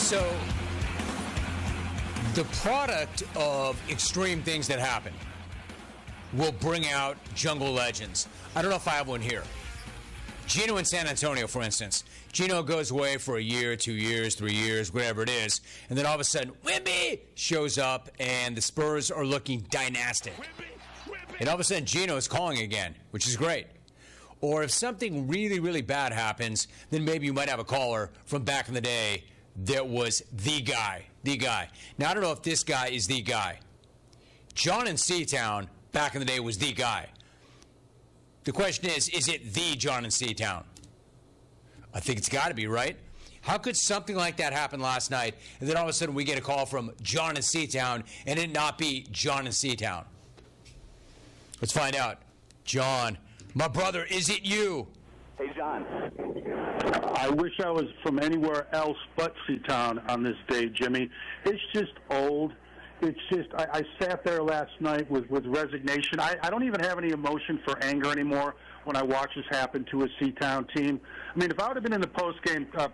So, the product of extreme things that happen will bring out jungle legends. I don't know if I have one here. Gino in San Antonio, for instance. Gino goes away for a year, 2 years, 3 years, whatever it is, and then all of a sudden, Wimby shows up, and the Spurs are looking dynastic. And all of a sudden, Gino is calling again, which is great. Or if something really, really bad happens, then maybe you might have a caller from back in the day that was the guy. The guy. Now, I don't know if this guy is the guy. John in Seatown, back in the day, was the guy. The question is it the John in Seatown? I think it's got to be, right? How could something like that happen last night, and then all of a sudden we get a call from John in Seatown, and it not be John in Seatown? Let's find out. John, my brother, is it you? Hey, John. I wish I was from anywhere else but Seatown on this day, Jimmy. It's just old. It's just, I sat there last night with resignation. I don't even have any emotion for anger anymore when I watch this happen to a Seatown team. I mean, if I would have been in the post-game